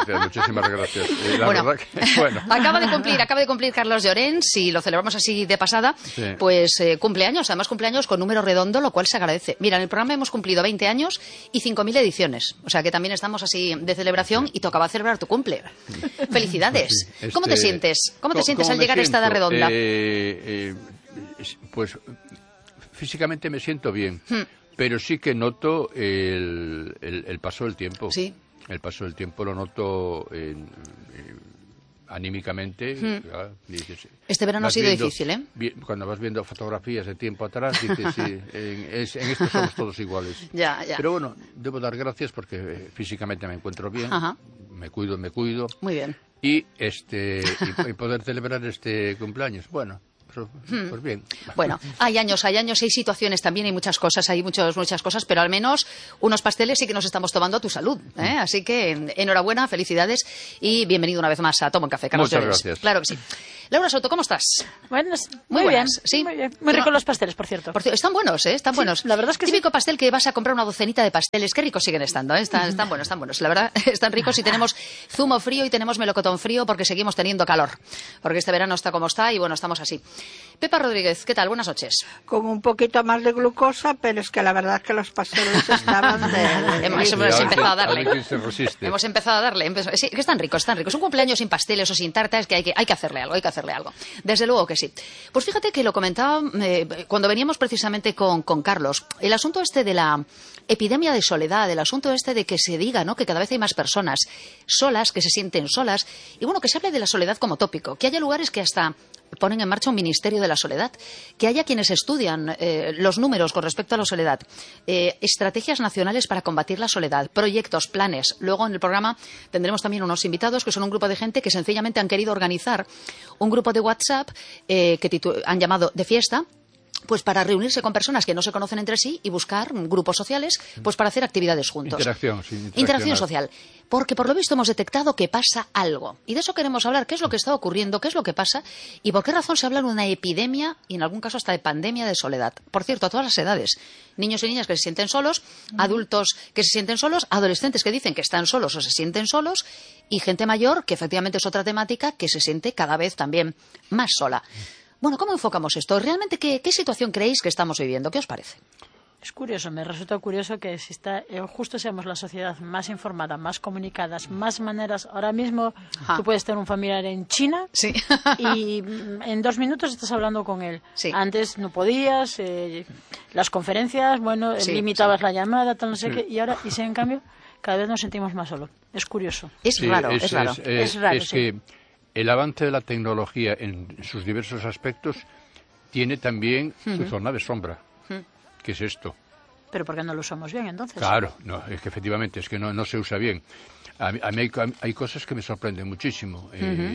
muchísimas gracias. La Bueno, verdad que, bueno. acaba de cumplir Carlos Llorens, y lo celebramos así de pasada, Sí. pues cumpleaños, además cumpleaños con número redondo, lo cual se agradece. Mira, en el programa hemos cumplido 20 años y 5.000 ediciones, o sea que también estamos así de celebración y tocaba celebrar tu cumple. Felicidades. Sí. ¿Cómo te sientes? ¿Cómo te sientes al llegar a esta edad redonda? Pues físicamente me siento bien, pero sí que noto el paso del tiempo. Sí. El paso del tiempo lo noto anímicamente. Dices, Este verano ha sido difícil, ¿eh? Cuando vas viendo fotografías de tiempo atrás, dices, sí, en esto somos todos iguales. Ya. Pero bueno, debo dar gracias porque físicamente me encuentro bien, Ajá. me cuido. Muy bien. Y poder celebrar este cumpleaños, bueno, pues bien. Bueno, hay años, hay situaciones también, hay muchas cosas, muchas cosas, pero al menos unos pasteles sí que nos estamos tomando a tu salud, ¿eh? Así que enhorabuena, felicidades y bienvenido una vez más a Toma un Café, Carlos Muchas Llorens. gracias. Claro que sí. Laura Soto, ¿cómo estás? Bueno, Muy muy bien, buenas, sí. muy bien. Muy ricos los pasteles, por cierto. Por cierto, están buenos, ¿eh? Están buenos. la verdad es que Típico pastel que vas a comprar una docenita de pasteles. Qué ricos siguen estando, ¿eh? Están buenos. La verdad, están ricos y tenemos zumo frío y tenemos melocotón frío porque seguimos teniendo calor. Porque este verano está como está y bueno, estamos así. Pepa Rodríguez, ¿qué tal? Buenas noches. Con un poquito más de glucosa, pero es que la verdad es que los pasteles estaban Hemos empezado a darle. ¿Quién se resiste? Hemos empezado a darle. Sí, que están ricos. Un cumpleaños sin pasteles o sin tartas, que hay que hacerle algo. Desde luego que sí. Pues fíjate que lo comentaba cuando veníamos precisamente con Carlos. El asunto este de la epidemia de soledad, el asunto este de que se diga, ¿no?, que cada vez hay más personas solas, que se sienten solas, y bueno, que se hable de la soledad como tópico, que haya lugares que hasta ponen en marcha un ministerio de la soledad, que haya quienes estudian los números con respecto a la soledad, estrategias nacionales para combatir la soledad, proyectos, planes. Luego en el programa tendremos también unos invitados que son un grupo de gente que sencillamente han querido organizar un grupo de WhatsApp que han llamado de fiesta, pues para reunirse con personas que no se conocen entre sí y buscar grupos sociales pues para hacer actividades juntos. Interacción social. Porque por lo visto hemos detectado que pasa algo. Y de eso queremos hablar. ¿Qué es lo que está ocurriendo? ¿Qué es lo que pasa? ¿Y por qué razón se habla de una epidemia y en algún caso hasta de pandemia de soledad? Por cierto, a todas las edades. Niños y niñas que se sienten solos, adultos que se sienten solos, adolescentes que dicen que están solos o se sienten solos y gente mayor, que efectivamente es otra temática, que se siente cada vez también más sola. Bueno, ¿cómo enfocamos esto? ¿Realmente qué situación creéis que estamos viviendo? ¿Qué os parece? Es curioso, me resulta curioso que justo seamos la sociedad más informada, más comunicadas, más maneras. Ahora mismo tú puedes tener un familiar en China y en 2 minutos estás hablando con él. Sí. Antes no podías, las conferencias, limitabas la llamada, tal no sé qué, y en cambio cada vez nos sentimos más solos. Es curioso. Es raro. Es raro, sí. Que el avance de la tecnología en sus diversos aspectos tiene también su zona de sombra. ¿Qué es esto? ¿Pero por qué no lo usamos bien, entonces? Claro, no, es que efectivamente es que no se usa bien. A mí hay cosas que me sorprenden muchísimo.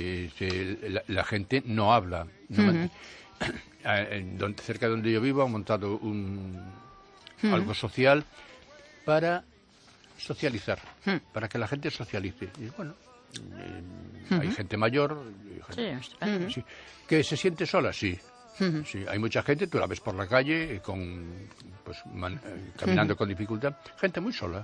La gente no habla. Cerca de donde yo vivo han montado algo social para socializar, para que la gente socialice. Y bueno, hay gente mayor que se siente sola, sí. Sí, hay mucha gente, tú la ves por la calle caminando con dificultad, gente muy sola.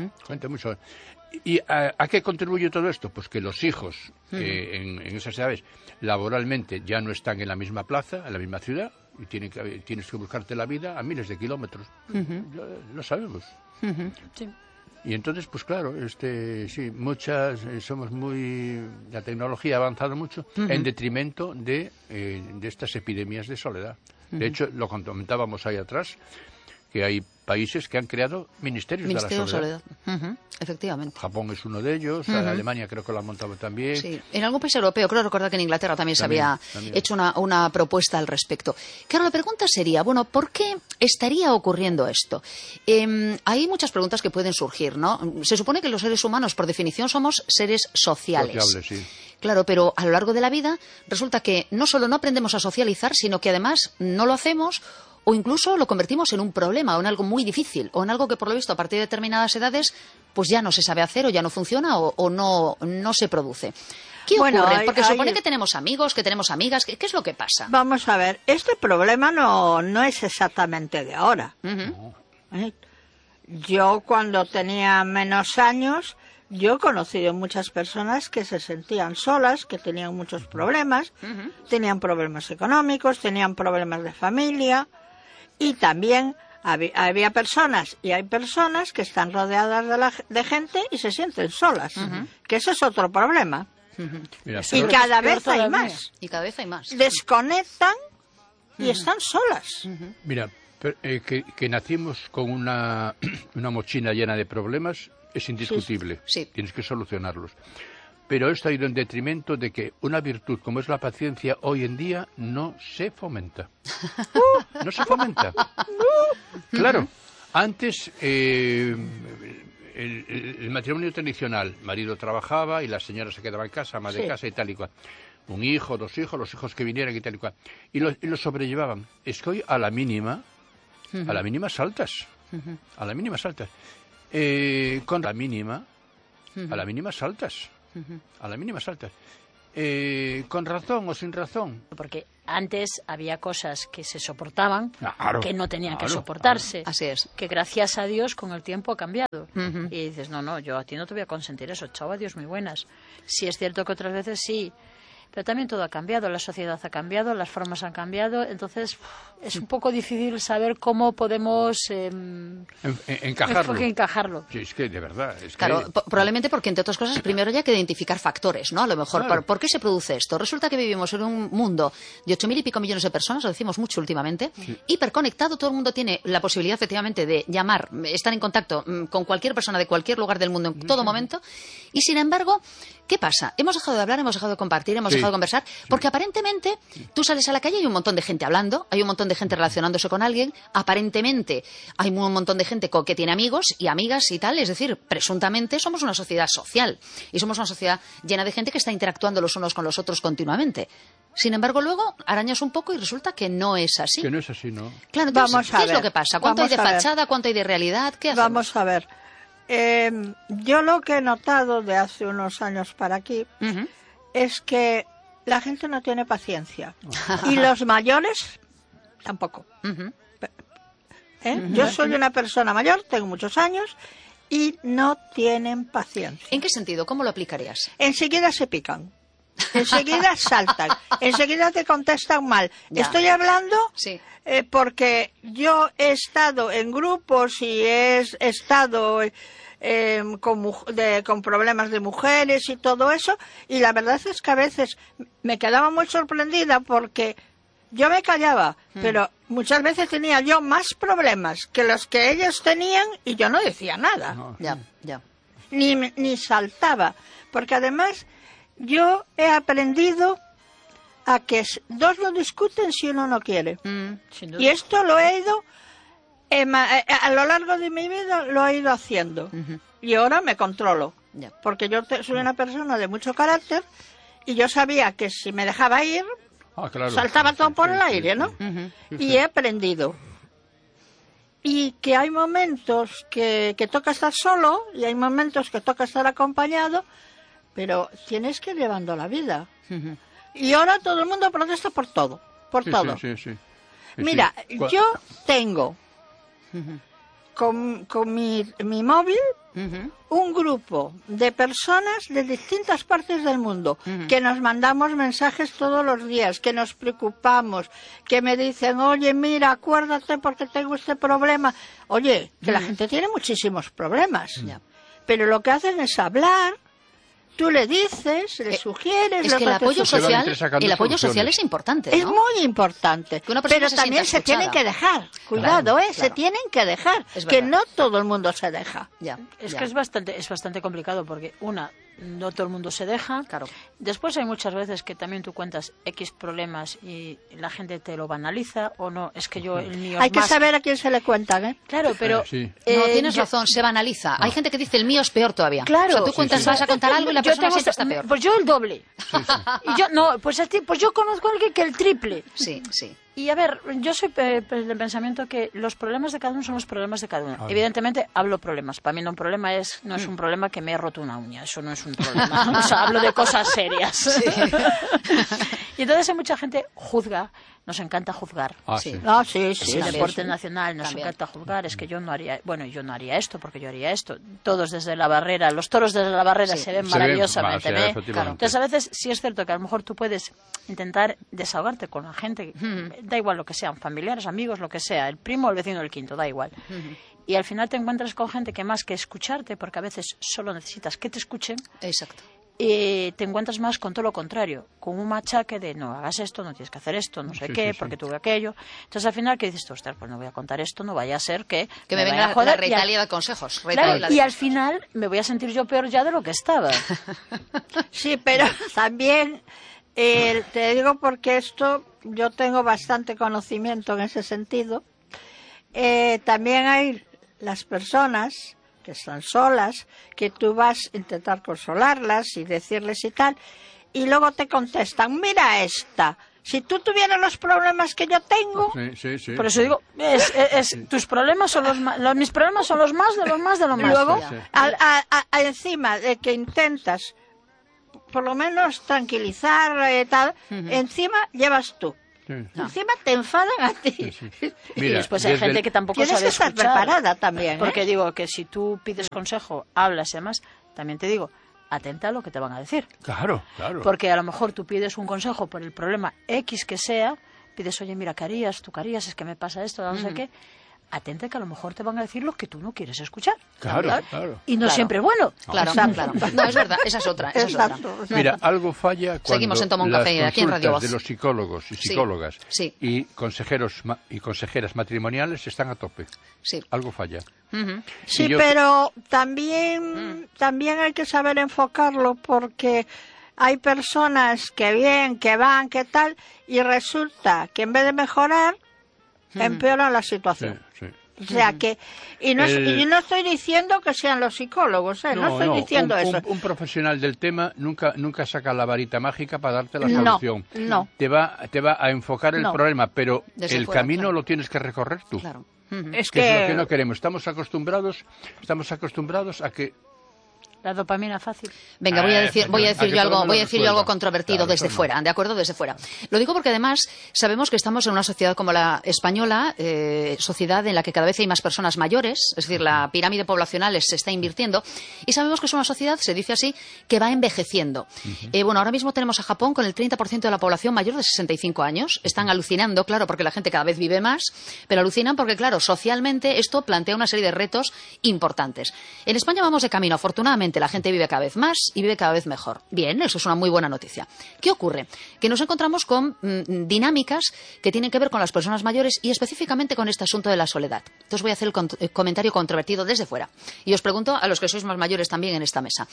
¿Y a qué contribuye todo esto? Pues que los hijos en esas edades laboralmente ya no están en la misma plaza, en la misma ciudad, y tienes que buscarte la vida a miles de kilómetros. Lo sabemos. Sí. Y entonces, pues claro, somos la tecnología ha avanzado mucho en detrimento de estas epidemias de soledad. De hecho, lo comentábamos ahí atrás, que hay países que han creado ministerios de la soledad. Efectivamente. Japón es uno de ellos, Alemania creo que lo ha montado también. Sí. En algún país europeo, creo recordar que en Inglaterra también se había hecho una propuesta al respecto. Claro, la pregunta sería, bueno, ¿por qué estaría ocurriendo esto? Hay muchas preguntas que pueden surgir, ¿no? Se supone que los seres humanos, por definición, somos seres sociales. Sí. Claro, pero a lo largo de la vida resulta que no solo no aprendemos a socializar, sino que además no lo hacemos o incluso lo convertimos en un problema o en algo muy difícil o en algo que por lo visto a partir de determinadas edades pues ya no se sabe hacer o ya no funciona o no se produce. ¿Qué ocurre? Porque supone que tenemos amigos, que tenemos amigas. ¿Qué es lo que pasa? Vamos a ver, este problema no es exactamente de ahora. Yo cuando tenía menos años yo he conocido muchas personas que se sentían solas, que tenían muchos problemas, tenían problemas económicos, tenían problemas de familia, y también había personas y hay personas que están rodeadas de gente y se sienten solas, que ese es otro problema. Mira, y cada vez hay más. Y cada vez hay más. Desconectan y están solas. Mira, que nacimos con una mochila llena de problemas es indiscutible. Sí. Tienes que solucionarlos. Pero esto ha ido en detrimento de que una virtud como es la paciencia hoy en día no se fomenta. No se fomenta. Claro, antes el matrimonio tradicional, marido trabajaba y la señora se quedaba en casa, ama de casa y tal y cual. Un hijo, 2 hijos, los hijos que vinieran y tal y cual. Y lo sobrellevaban. Es que hoy a la mínima saltas. A la mínima saltas. Con la mínima, a la mínima saltas. A la mínima saltas. Con razón o sin razón. Porque antes había cosas que se soportaban, claro, que no tenían que soportarse. Claro. Así es. Que gracias a Dios con el tiempo ha cambiado. Y dices, no, yo a ti no te voy a consentir eso. Chao, adiós, muy buenas. Sí es cierto que otras veces sí. Pero también todo ha cambiado, la sociedad ha cambiado, las formas han cambiado, entonces es un poco difícil saber cómo podemos encajarlo. Sí, es que de verdad. Claro, probablemente porque, entre otras cosas, primero hay que identificar factores, ¿no? A lo mejor, claro. ¿por qué se produce esto? Resulta que vivimos en un mundo de 8.000 y pico millones de personas, lo decimos mucho últimamente, hiperconectado, todo el mundo tiene la posibilidad, efectivamente, de llamar, estar en contacto con cualquier persona de cualquier lugar del mundo en todo momento, y sin embargo, ¿qué pasa? Hemos dejado de hablar, hemos dejado de compartir, hemos dejado de conversar, porque aparentemente tú sales a la calle y hay un montón de gente hablando, hay un montón de gente relacionándose con alguien, aparentemente hay un montón de gente que tiene amigos y amigas y tal, es decir, presuntamente somos una sociedad social y somos una sociedad llena de gente que está interactuando los unos con los otros continuamente. Sin embargo, luego arañas un poco y resulta que no es así. Que no es así, ¿no? Claro, entonces, ¿qué es lo que pasa? ¿Cuánto hay de fachada? ¿Cuánto hay de realidad? ¿Qué hacemos? Vamos a ver. Yo lo que he notado de hace unos años para aquí es que la gente no tiene paciencia. Y los mayores tampoco. Yo soy una persona mayor, tengo muchos años, y no tienen paciencia. ¿En qué sentido? ¿Cómo lo aplicarías? Enseguida se pican. Enseguida saltan. Enseguida te contestan mal. Ya. Estoy hablando Sí. porque yo he estado en grupos y he estado con problemas de mujeres y todo eso, y la verdad es que a veces me quedaba muy sorprendida porque yo me callaba, pero muchas veces tenía yo más problemas que los que ellos tenían y yo no decía nada. No. Ya. Ni saltaba, porque además yo he aprendido a que dos no discuten si uno no quiere. Sin duda. Y esto lo he ido, a lo largo de mi vida lo he ido haciendo. Y ahora me controlo. Ya. Porque yo soy una persona de mucho carácter y yo sabía que si me dejaba ir, Claro. saltaba todo por el aire, ¿no? Sí. Y he aprendido. Y que hay momentos que toca estar solo y hay momentos que toca estar acompañado, pero tienes que ir llevando la vida. Y ahora todo el mundo protesta por todo, todo. Sí. Mira, yo tengo con mi móvil un grupo de personas de distintas partes del mundo que nos mandamos mensajes todos los días, que nos preocupamos, que me dicen, oye, mira, acuérdate porque tengo este problema. Oye, que la gente tiene muchísimos problemas, pero lo que hacen es hablar. Tú le dices, le sugieres... Es que el apoyo social es importante, ¿no? Es muy importante, pero también se tienen que dejar. Cuidado, Claro. se tienen que dejar, que no todo el mundo se deja. Es que es bastante complicado porque, no todo el mundo se deja. Claro. Después hay muchas veces que también tú cuentas X problemas y la gente te lo banaliza o no, es que yo el mío Hay es que más... saber a quién se le cuentan, ¿eh? Claro, pero... Sí. No, tienes razón, se banaliza. Hay gente que dice el mío es peor todavía. Claro. O sea, tú cuentas, vas a contar algo y la persona siempre está peor. Pues yo el doble. Y yo conozco a alguien que el triple. Sí. Y a ver, yo soy del pensamiento que los problemas de cada uno son los problemas de cada uno. Evidentemente, hablo problemas. Para mí no es un problema que me he roto una uña. Eso no es un problema. O sea, hablo de cosas serias. Sí. Y entonces hay mucha gente juzga. Nos encanta juzgar. Sí. Sí, deporte nacional, nos encanta juzgar. Es que yo no haría esto porque yo haría esto. Todos desde la barrera, los toros desde la barrera se ven maravillosamente. Claro. Entonces a veces sí es cierto que a lo mejor tú puedes intentar desahogarte con la gente, da igual lo que sean, familiares, amigos, lo que sea, el primo o el vecino del quinto, da igual. Y al final te encuentras con gente que más que escucharte, porque a veces solo necesitas que te escuchen. Exacto. Y te encuentras más con todo lo contrario, con un machaque de no hagas esto, no tienes que hacer esto, no sé qué, porque tuve aquello. Entonces al final que dices, ostras, pues no voy a contar esto, no vaya a ser que me venga a joder, la retalia de consejos. Claro, y al final me voy a sentir yo peor ya de lo que estaba. Sí, pero también te digo porque esto yo tengo bastante conocimiento en ese sentido. También hay las personas que están solas, que tú vas a intentar consolarlas y decirles y tal, y luego te contestan, mira esta, si tú tuvieras los problemas que yo tengo... Sí. Por eso digo, tus problemas son mis problemas son los más de los más de los más. Luego, encima de que intentas, por lo menos, tranquilizar, tal, encima llevas tú. Sí. Encima te enfadan a ti. Mira, y después hay gente que tampoco sabe escuchar. Tienes que estar preparada también. Porque digo que si tú pides consejo, hablas y demás, también te digo, atenta a lo que te van a decir. Claro. Porque a lo mejor tú pides un consejo por el problema X que sea, pides, oye, mira, ¿qué harías? ¿Tú qué harías? Es que me pasa esto, no sé qué. Atente que a lo mejor te van a decir lo que tú no quieres escuchar. Claro. Y no siempre bueno. Claro. No, es verdad, esa es otra. Mira, algo falla cuando seguimos en Toma un Café, aquí en Radio Voz. De los psicólogos y psicólogas y consejeros y consejeras matrimoniales están a tope. Sí. Algo falla. Sí, pero también hay que saber enfocarlo porque hay personas que van, que tal, y resulta que en vez de mejorar, empeoran la situación. Sí. O sea que, y no estoy diciendo que sean los psicólogos, no estoy diciendo eso. Un profesional del tema nunca saca la varita mágica para darte la solución. No. Te va a enfocar el problema, pero el camino lo tienes que recorrer tú. Claro. Es lo que no queremos. Estamos acostumbrados a que la dopamina fácil. Venga, voy a decir yo algo controvertido desde fuera, ¿de acuerdo? Desde fuera. Lo digo porque además sabemos que estamos en una sociedad como la española, sociedad en la que cada vez hay más personas mayores, es decir, la pirámide poblacional se está invirtiendo, y sabemos que es una sociedad, se dice así, que va envejeciendo. Bueno, ahora mismo tenemos a Japón con el 30% de la población mayor de 65 años. Están alucinando, claro, porque la gente cada vez vive más, pero alucinan porque, claro, socialmente esto plantea una serie de retos importantes. En España vamos de camino, afortunadamente. La gente vive cada vez más y vive cada vez mejor. Bien, eso es una muy buena noticia. ¿Qué ocurre? Que nos encontramos con dinámicas que tienen que ver con las personas mayores y específicamente con este asunto de la soledad. Entonces voy a hacer el comentario controvertido desde fuera. Y os pregunto a los que sois más mayores también en esta mesa.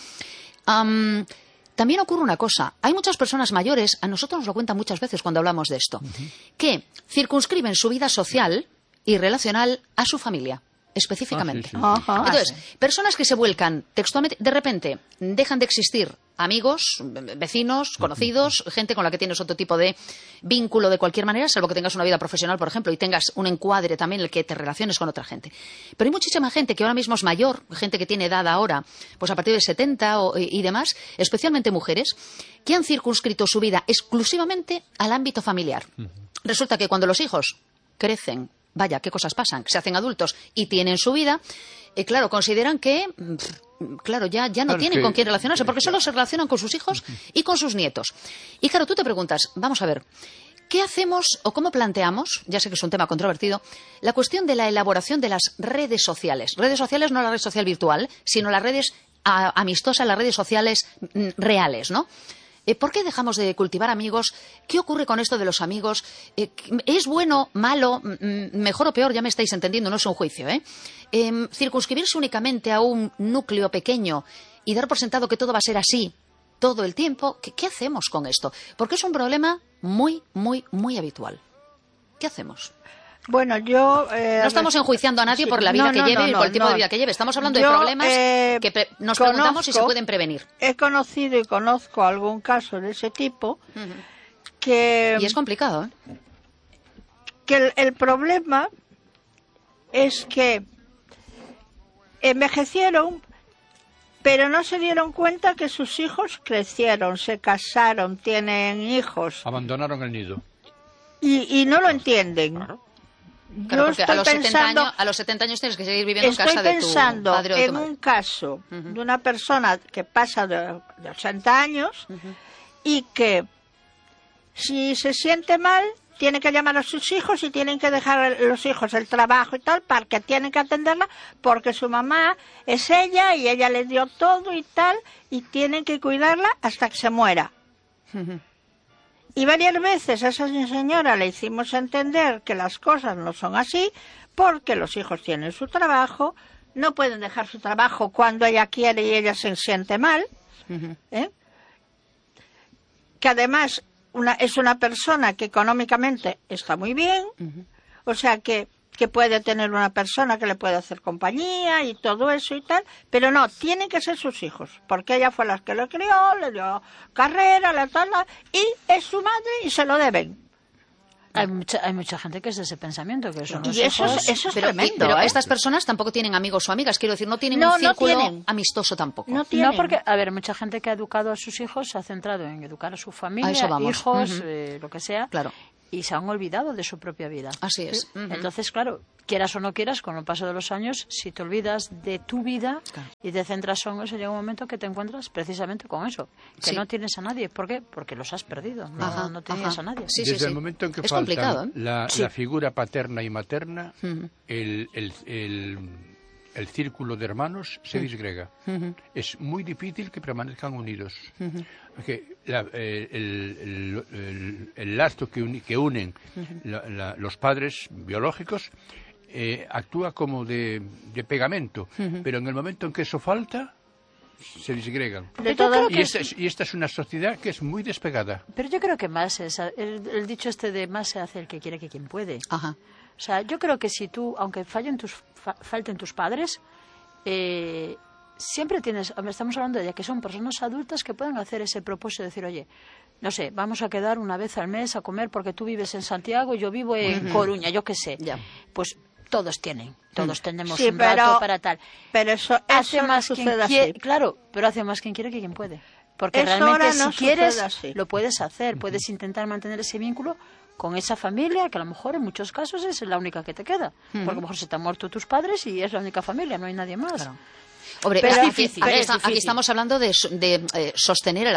También ocurre una cosa. Hay muchas personas mayores, a nosotros nos lo cuentan muchas veces cuando hablamos de esto, que circunscriben su vida social y relacional a su familia. Específicamente. Entonces, personas que se vuelcan textualmente, de repente dejan de existir amigos, vecinos, conocidos, gente con la que tienes otro tipo de vínculo de cualquier manera, salvo que tengas una vida profesional, por ejemplo, y tengas un encuadre también en el que te relaciones con otra gente. Pero hay muchísima gente que ahora mismo es mayor, gente que tiene edad ahora, pues a partir de 70 y demás, especialmente mujeres, que han circunscrito su vida exclusivamente al ámbito familiar. Resulta que cuando los hijos crecen, vaya, qué cosas pasan, se hacen adultos y tienen su vida, claro, consideran que, ya no tienen con quién relacionarse, porque solo se relacionan con sus hijos y con sus nietos. Y claro, tú te preguntas, vamos a ver, ¿qué hacemos o cómo planteamos, ya sé que es un tema controvertido, la cuestión de la elaboración de las redes sociales? Redes sociales, no la red social virtual, sino las redes amistosas, las redes sociales reales, ¿no? ¿Por qué dejamos de cultivar amigos? ¿Qué ocurre con esto de los amigos? ¿Es bueno, malo, mejor o peor? Ya me estáis entendiendo, no es un juicio, circunscribirse únicamente a un núcleo pequeño y dar por sentado que todo va a ser así todo el tiempo. ¿Qué hacemos con esto? Porque es un problema muy, muy, muy habitual. ¿Qué hacemos? Bueno, yo... no estamos enjuiciando a nadie por la vida que lleve y por el tipo de vida que lleve. Estamos hablando de problemas que nos preguntamos si se pueden prevenir. He conocido y conozco algún caso de ese tipo que... Y es complicado, que el problema es que envejecieron, pero no se dieron cuenta que sus hijos crecieron, se casaron, tienen hijos. Abandonaron el nido. Y no lo entienden. Claro, porque a los 70 años tienes que seguir viviendo en casa de tu padre o de tu madre. Estoy pensando en un caso de una persona que pasa de 80 años y que si se siente mal tiene que llamar a sus hijos y tienen que dejar a los hijos el trabajo y tal, porque tienen que atenderla, porque su mamá es ella y ella le dio todo y tal, y tienen que cuidarla hasta que se muera. Y varias veces a esa señora le hicimos entender que las cosas no son así, porque los hijos tienen su trabajo, no pueden dejar su trabajo cuando ella quiere y ella se siente mal, que además es una persona que económicamente está muy bien, o sea que puede tener una persona que le puede hacer compañía y todo eso y tal, pero no, tienen que ser sus hijos, porque ella fue la que lo crió, le dio carrera, y es su madre y se lo deben. Hay mucha gente que es de ese pensamiento, que son los y eso hijos, es tremendo. Pero estas personas tampoco tienen amigos o amigas, quiero decir, no tienen un círculo amistoso tampoco. No, porque, a ver, mucha gente que ha educado a sus hijos se ha centrado en educar a su familia, hijos, lo que sea, claro, y se han olvidado de su propia vida. Así es. Entonces, claro, quieras o no quieras, con el paso de los años, si te olvidas de tu vida y te centras en eso, llega un momento que te encuentras precisamente con eso, que no tienes a nadie. ¿Por qué? Porque los has perdido, no tenías a nadie. Desde el momento en que faltan la figura paterna y materna, el círculo de hermanos se disgrega. Es muy difícil que permanezcan unidos. Porque el lazo que unen los padres biológicos actúa como de pegamento, pero en el momento en que eso falta, se disgregan. Y esta es una sociedad que es muy despegada. Pero yo creo que más es el dicho de más se hace el que quiere que quien puede. O sea, yo creo que si tú, aunque falten tus padres, siempre tienes, estamos hablando de que son personas adultas que pueden hacer ese propósito de decir, oye, no sé, vamos a quedar una vez al mes a comer porque tú vives en Santiago y yo vivo en Coruña, yo qué sé. Pues todos tenemos un rato para tal. Pero eso hace más no quien quiere, claro, pero hace más quien quiere que quien puede. Porque eso realmente no si quieres, así. lo puedes hacer, puedes intentar mantener ese vínculo con esa familia, que a lo mejor en muchos casos es la única que te queda. Porque a lo mejor se te han muerto tus padres y es la única familia, no hay nadie más. Claro. Hombre, pero aquí estamos hablando de sostener